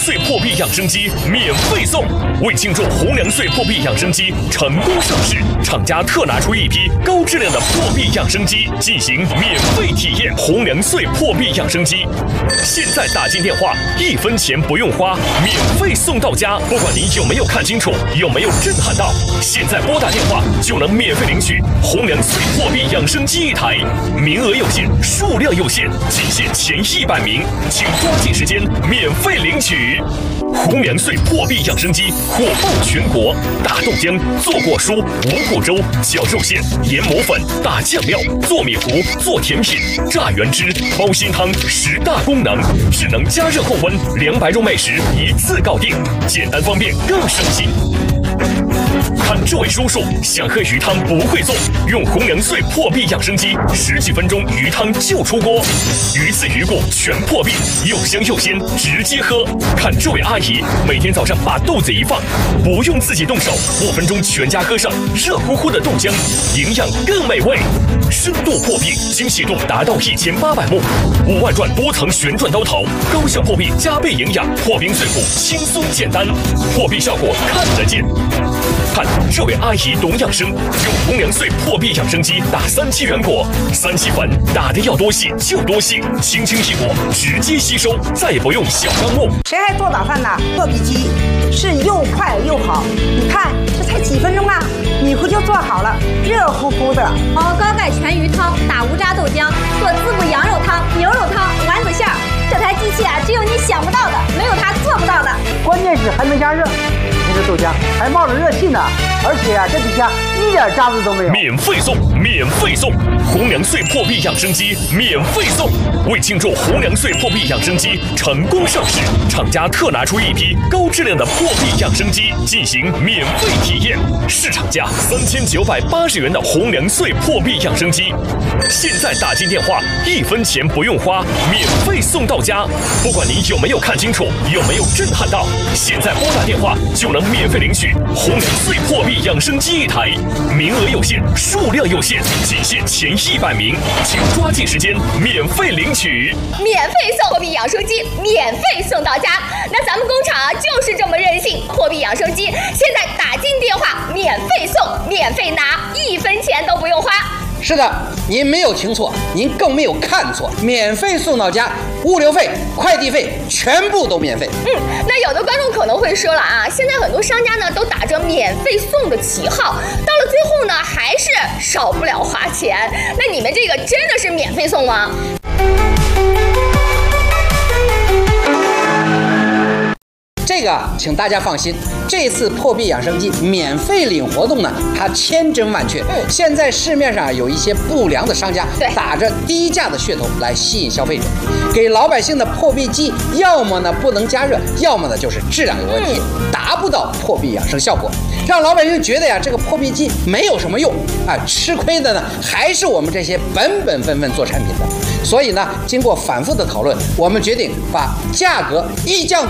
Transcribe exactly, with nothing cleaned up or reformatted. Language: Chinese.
岁破壁养生机免费送。为庆祝红粮岁破壁养生机成功上市，厂家特拿出一批高质量的破壁养生机进行免费体验。红粮岁破壁养生机，现在打进电话，一分钱不用花，免费送到家。不管你有没有看清楚，有没有震撼到，现在拨打电话就能免费领取红粮岁破壁养生机一台，名额有限，数量有限，仅限前一百名，请抓紧时间免费领取。红粮岁破壁养生机火爆全国，打豆浆、做果蔬、五谷粥、绞肉馅、研磨粉、打酱料、做米糊、做甜品、榨原汁、煲鲜汤十大功能，智能加热控温，凉白肉麦食一次搞定，简单方便更省心。看这位叔叔想喝鱼汤不会做，用红粮岁破壁养生机，十几分钟鱼汤就出锅，鱼刺鱼骨全破壁，又香又鲜，直接喝。看这位阿姨每天早上把豆子一放，不用自己动手，五分钟全家喝上热乎乎的豆浆，营养更美味。深度破壁，精细度达到一千八百目，五万转多层旋转刀头，高效破壁加倍营养，破冰碎骨轻松简单，破壁效果看得见。看这位阿姨懂养生，用红粮岁破壁养生机打三七原果，三七粉打的要多细就多细，轻轻一握直接吸收，再也不用小钢木。 谁还做早饭呢？破壁机是又快又好，你看这才几分钟啊，米糊就做好了，热乎乎的。 熬高钙全鱼汤，打无渣豆浆，做滋补羊肉汤、牛肉汤、丸子馅儿。这台机器啊，只有你想不到的，没有它做不到的。 关键是还能加热。这豆浆还冒着热气呢，而且啊，这底下一点渣子都没有。 免费送，免费送，红粮岁破壁养生机免费送。为庆祝红粮岁破壁养生机成功上市，厂家特拿出一批高质量的破壁养生机进行免费体验，市场价三千九百八十元的红粮岁破壁养生机，现在打进电话，一分钱不用花，免费送到家。不管你有没有看清楚，有没有震撼到，现在拨打电话就能免费领取红粮岁破壁养生机一台，名额有限，数量有限，仅限前一百名，请抓紧时间免费领取。 免费送破壁养生机，免费送到家。那咱们工厂啊就是这么任性，破壁养生机现在打进电话，免费送，免费拿，一分钱都不用花。 是的，您没有听错，您更没有看错，免费送到家，物流费、快递费全部都免费。 嗯，那有的观众可能会说了啊，现在很多商家呢都打着免费送的旗号，到了最后呢还是少不了花钱。那你们这个真的是免费送吗？ 这个请大家放心，这次破壁养生机免费领活动呢，它千真万确。 嗯， 现在市面上有一些不良的商家， 对， 打着低价的噱头来吸引消费者，给老百姓的破壁机要么呢不能加热，要么呢就是质量有问题，嗯，达不到破壁养生效果，让老百姓觉得呀这个破壁机没有什么用啊，吃亏的呢还是我们这些本本分分做产品的。所以呢，经过反复的讨论，我们决定把价格一降到